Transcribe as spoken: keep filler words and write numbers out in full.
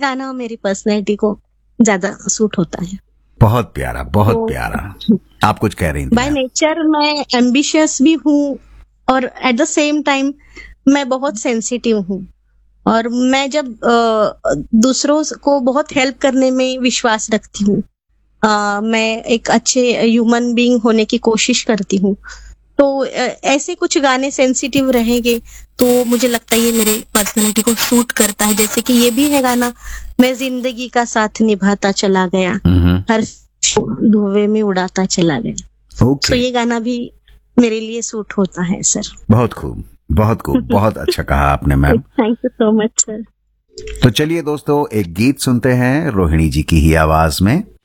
गाना मेरी पर्सनैलिटी को ज्यादा सूट होता है। बहुत प्यारा, बहुत तो प्यारा। आप कुछ कह रही थी? बाय नेचर मैं एम्बिशियस भी हूँ और एट द सेम टाइम मैं बहुत सेंसिटिव हूँ, और मैं जब अ, दूसरों को बहुत हेल्प करने में विश्वास रखती हूँ, अ, मैं एक अच्छे ह्यूमन बीइंग होने की कोशिश करती हूँ। तो अ, ऐसे कुछ गाने सेंसिटिव रहेंगे तो मुझे लगता है ये मेरे पर्सनालिटी को सूट करता है। जैसे कि ये भी है गाना, मैं जिंदगी का साथ निभाता चला गया, हम्म, हर धुएं में उड़ाता चला गया। तो ओके, ये गाना भी मेरे लिए सूट होता है सर। बहुत खूब, बहुत खूब, बहुत अच्छा कहा आपने ma'am. Thank you so much sir. तो चलिए दोस्तों, एक गीत सुनते हैं रोहिणी जी की ही आवाज में।